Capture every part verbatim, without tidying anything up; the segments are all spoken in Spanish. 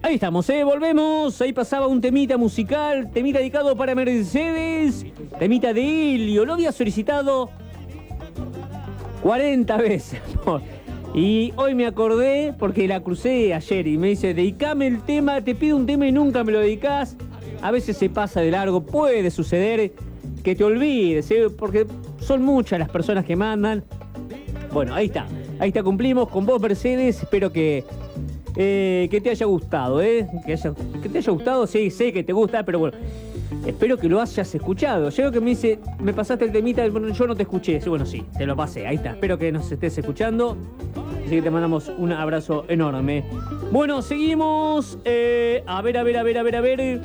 Ahí estamos, ¿eh? Volvemos. Ahí pasaba un temita musical, temita dedicado para Mercedes, temita de Helio. Lo había solicitado cuarenta veces. Y hoy me acordé porque la crucé ayer y me dice, dedicame el tema, te pido un tema y nunca me lo dedicás. A veces se pasa de largo, puede suceder que te olvides, ¿eh? Porque son muchas las personas que mandan. Bueno, ahí está, ahí está, cumplimos con vos, Mercedes. Espero que, eh, que te haya gustado, ¿eh? Que, haya, que te haya gustado, sí, sé que te gusta, pero bueno, espero que lo hayas escuchado. Llego que me dice, me pasaste el temita, bueno, yo no te escuché. Sí, bueno, sí, te lo pasé, ahí está. Espero que nos estés escuchando. Así que te mandamos un abrazo enorme. Bueno, seguimos. Eh, a ver, a ver, a ver, a ver, a ver.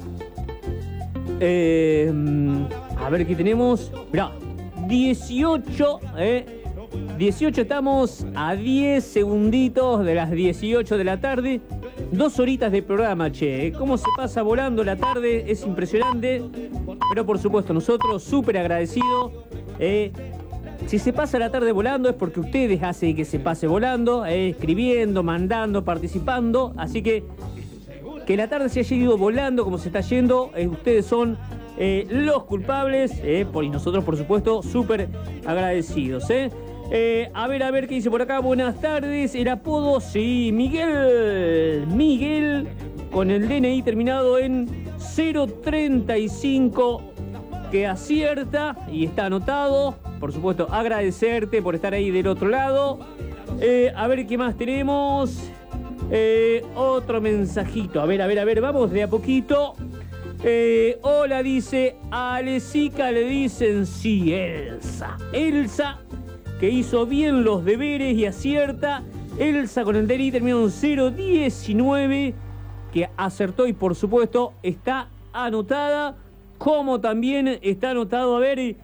Eh, a ver qué tenemos. Mirá, dieciocho, eh. dieciocho, estamos a diez segunditos de las dieciocho de la tarde. Dos horitas de programa, che. Cómo se pasa volando la tarde, es impresionante. Pero por supuesto, nosotros súper agradecidos. Eh, si se pasa la tarde volando es porque ustedes hacen que se pase volando, eh, escribiendo, mandando, participando. Así que que la tarde se haya ido volando como se está yendo, eh, ustedes son eh, los culpables. Eh, por, y nosotros, por supuesto, súper agradecidos, ¿eh? Eh, a ver, a ver qué dice por acá. Buenas tardes. El apodo, sí, Miguel. Miguel, con el D N I terminado en cero treinta y cinco, que acierta y está anotado. Por supuesto, agradecerte por estar ahí del otro lado. Eh, a ver qué más tenemos. Eh, otro mensajito. A ver, a ver, a ver, vamos de a poquito. Eh, hola, dice Alesica, le dicen sí, Elsa. Elsa, que hizo bien los deberes y acierta. Elsa con el D N I terminó en cero diecinueve, que acertó y por supuesto está anotada. Como también está anotado, a ver,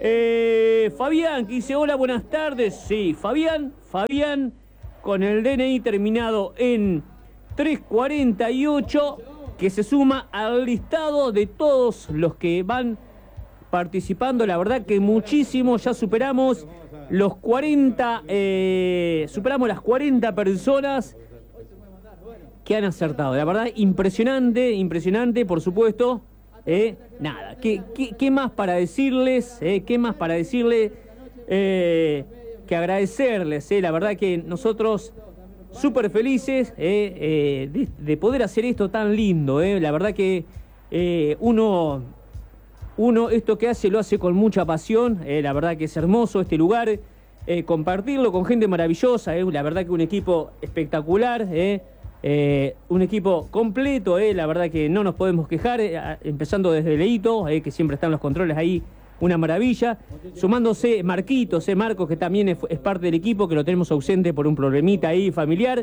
eh, Fabián, que dice hola, buenas tardes. Sí, Fabián, Fabián con el D N I terminado en trescientos cuarenta y ocho, que se suma al listado de todos los que van participando. La verdad que muchísimo, ya superamos los cuarenta, eh, superamos las cuarenta personas que han acertado. La verdad, impresionante, impresionante, por supuesto. Eh, nada, ¿qué, qué, qué más para decirles? Eh, ¿Qué más para decirles? Eh, que agradecerles. Eh, la verdad que nosotros súper felices eh, eh, de, de poder hacer esto tan lindo. Eh. La verdad que eh, uno... Uno esto que hace lo hace con mucha pasión, eh, la verdad que es hermoso este lugar, eh, compartirlo con gente maravillosa, eh, la verdad que un equipo espectacular, eh, eh, un equipo completo, eh, la verdad que no nos podemos quejar, eh, empezando desde Leito, eh, que siempre están los controles ahí, una maravilla, sumándose Marquitos, eh, Marcos, que también es, es parte del equipo, que lo tenemos ausente por un problemita ahí familiar,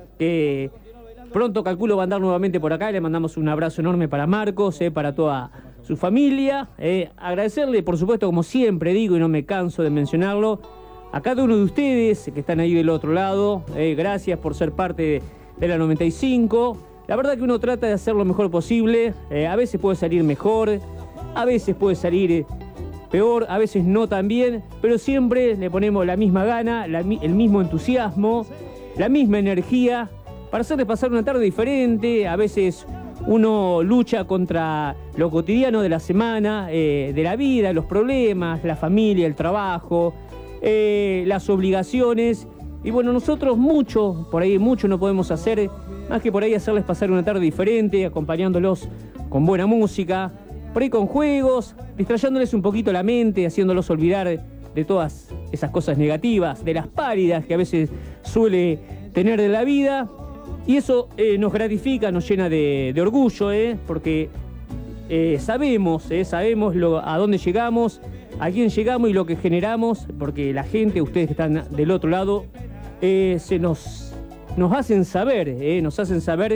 que pronto calculo va a andar nuevamente por acá. Le mandamos un abrazo enorme para Marcos, eh, para toda su familia. Eh, agradecerle, por supuesto, como siempre digo y no me canso de mencionarlo, a cada uno de ustedes que están ahí del otro lado. Eh, gracias por ser parte de, de la noventa y cinco. La verdad que uno trata de hacer lo mejor posible. Eh, a veces puede salir mejor, a veces puede salir eh, peor, a veces no tan bien, pero siempre le ponemos la misma gana, la, el mismo entusiasmo, la misma energía, para hacerles pasar una tarde diferente. A veces uno lucha contra lo cotidiano de la semana, eh, de la vida, los problemas, la familia, el trabajo, eh, las obligaciones. Y bueno, nosotros mucho, por ahí mucho no podemos hacer, más que por ahí hacerles pasar una tarde diferente, acompañándolos con buena música, por ahí con juegos, distrayéndoles un poquito la mente, haciéndolos olvidar de todas esas cosas negativas, de las pálidas que a veces suele tener de la vida. Y eso eh, nos gratifica, nos llena de, de orgullo, eh, porque eh, sabemos, eh, sabemos lo, a dónde llegamos, a quién llegamos y lo que generamos, porque la gente, ustedes que están del otro lado, eh, se nos, nos hacen saber, eh, nos hacen saber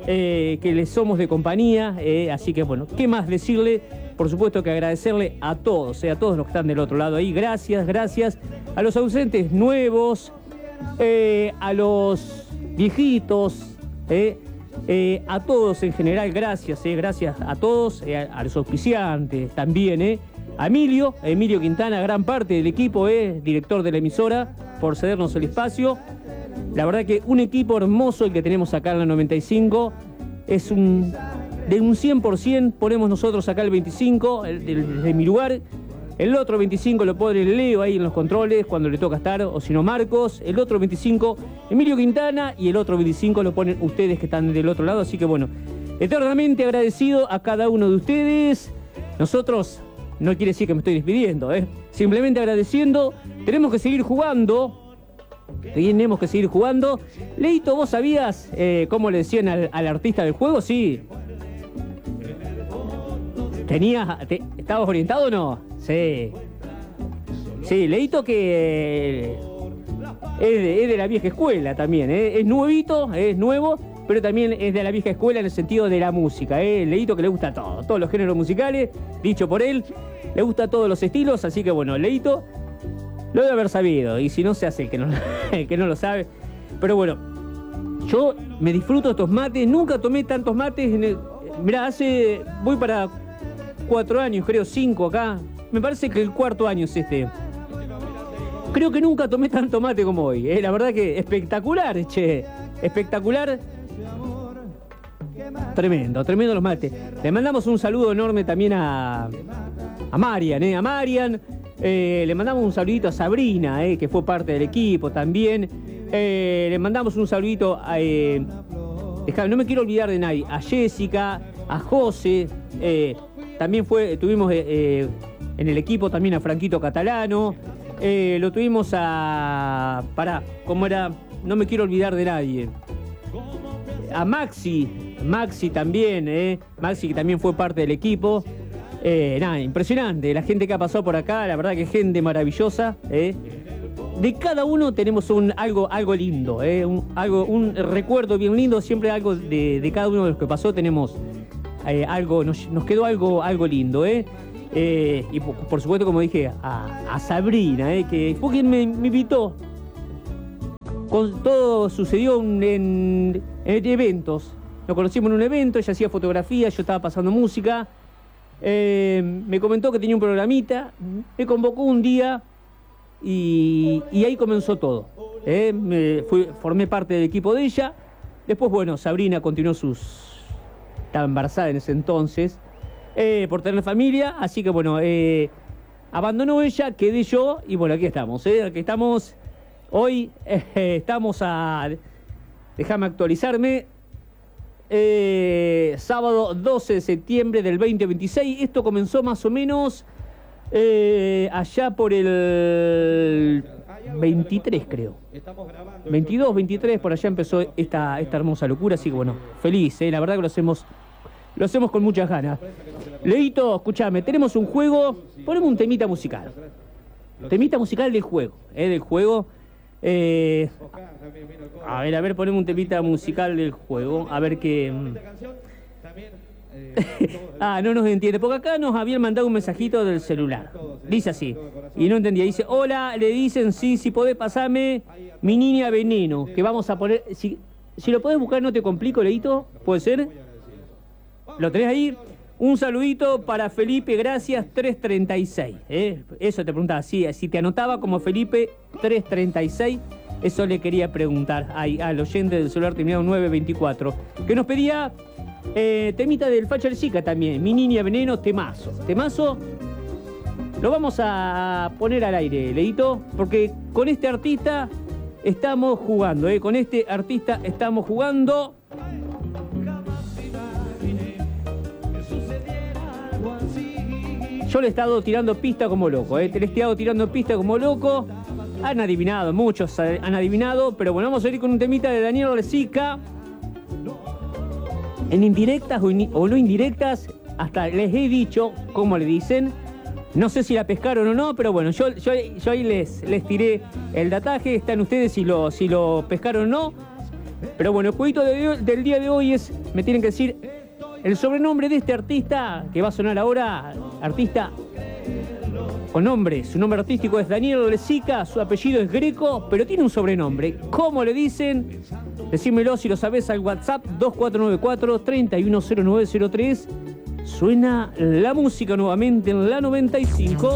eh, que les somos de compañía. Eh, así que bueno, ¿qué más decirle? Por supuesto que agradecerle a todos, eh, a todos los que están del otro lado ahí. Gracias, gracias a los ausentes nuevos, eh, a los viejitos, eh, eh, a todos en general, gracias, eh, gracias a todos, eh, a, a los auspiciantes también, eh, a Emilio, a Emilio Quintana, gran parte del equipo, eh, director de la emisora, por cedernos el espacio. La verdad que un equipo hermoso el que tenemos acá en la noventa y cinco. Es un... De un cien por ciento ponemos nosotros acá el veinticinco, el, el, de mi lugar. El otro veinticinco lo pone Leo ahí en los controles cuando le toca estar, o si no Marcos. El otro veinticinco, Emilio Quintana. Y el otro veinticinco lo ponen ustedes que están del otro lado. Así que bueno, eternamente agradecido a cada uno de ustedes. Nosotros, no quiere decir que me estoy despidiendo, ¿eh? Simplemente agradeciendo. Tenemos que seguir jugando. Tenemos que seguir jugando. Leito, ¿vos sabías eh, cómo le decían al, al artista del juego? Sí. ¿Tenías, te, ¿Estabas orientado o no? Sí. Sí, Leito que eh, es, de, es de la vieja escuela también, ¿eh? Es nuevito, es nuevo, pero también es de la vieja escuela en el sentido de la música, ¿eh? Leito que le gusta todo, todos los géneros musicales, dicho por él, le gusta todos los estilos, así que bueno, Leito lo debe haber sabido, y si no se hace el que no, el que no lo sabe. Pero bueno, yo me disfruto estos mates, nunca tomé tantos mates. En el, mirá, hace, voy para cuatro años, creo, cinco acá. Me parece que el cuarto año es este. Creo que nunca tomé tanto mate como hoy, ¿eh? La verdad que espectacular, che, espectacular. Tremendo, tremendo los mates. Le mandamos un saludo enorme también a, a Marian, ¿eh? A Marian. Eh, le mandamos un saludito a Sabrina, eh, que fue parte del equipo también. Eh, le mandamos un saludito a... Eh, no me quiero olvidar de nadie. A Jessica, a José. Eh, también fue, tuvimos eh, eh, en el equipo también a Franquito Catalano. Eh, lo tuvimos a... Pará, ¿cómo era? No me quiero olvidar de nadie. A Maxi. Maxi también, eh. Maxi que también fue parte del equipo. Eh, nada, impresionante, la gente que ha pasado por acá, la verdad que gente maravillosa, ¿eh? De cada uno tenemos un, algo, algo lindo, ¿eh? un, algo, un recuerdo bien lindo, siempre algo de, de cada uno de los que pasó tenemos eh, algo, nos, nos quedó algo, algo lindo, ¿eh? Eh, y por, por supuesto, como dije, a, a Sabrina, ¿eh? Que fue quien me, me invitó. Con, todo sucedió en, en, en eventos, nos conocimos en un evento, ella hacía fotografía, yo estaba pasando música. Eh, me comentó que tenía un programita, me convocó un día y, y ahí comenzó todo. Eh, me fui, formé parte del equipo de ella. Después, bueno, Sabrina continuó sus... Estaba embarazada en ese entonces, eh, por tener familia, así que bueno, eh, abandonó ella, quedé yo y bueno, aquí estamos, eh, aquí estamos. Hoy eh, estamos a... Déjame actualizarme. Eh, sábado doce de septiembre del veinte veintiséis. Esto comenzó más o menos eh, allá por el veintitrés, creo. veintidós, veintitrés, por allá empezó esta, esta hermosa locura. Así que bueno, feliz, eh, la verdad que lo hacemos, lo hacemos con muchas ganas. Leito, escúchame, tenemos un juego. Ponemos un temita musical. Temita musical del juego, eh, del juego. Eh, a ver, a ver, ponemos un temita musical del juego. A ver qué... Ah, no nos entiende, porque acá nos habían mandado un mensajito del celular. Dice así, y no entendía. Dice, hola, le dicen, sí, si podés pasarme Mi Niña Veneno, que vamos a poner... Si, si lo podés buscar, no te complico, Leito, ¿puede ser? ¿Lo tenés ahí? Un saludito para Felipe, gracias, trescientos treinta y seis. ¿eh? Eso te preguntaba, sí, si te anotaba como Felipe trescientos treinta y seis, eso le quería preguntar ahí, al oyente del celular terminado nueve veinticuatro, que nos pedía eh, temita del Facha del Chica también, Mi Niña Veneno, temazo. Temazo, lo vamos a poner al aire, Leito, porque con este artista estamos jugando, ¿eh? Con este artista estamos jugando... Yo le he estado tirando pista como loco, ¿eh? Te le he estado tirando pista como loco. Han adivinado, muchos han adivinado. Pero bueno, vamos a ir con un temita de Daniel Lezica. En indirectas o, in, o no indirectas, hasta les he dicho cómo le dicen. No sé si la pescaron o no, pero bueno, yo, yo, yo ahí les, les tiré el dataje. Están ustedes si lo, si lo pescaron o no. Pero bueno, el jueguito de, del día de hoy es, me tienen que decir... El sobrenombre de este artista que va a sonar ahora, artista con nombre, su nombre artístico es Daniel Lezica, su apellido es Greco, pero tiene un sobrenombre. ¿Cómo le dicen? Decímelo si lo sabés al WhatsApp dos cuatro nueve cuatro, tres uno cero nueve cero tres. Suena la música nuevamente en la noventa y cinco.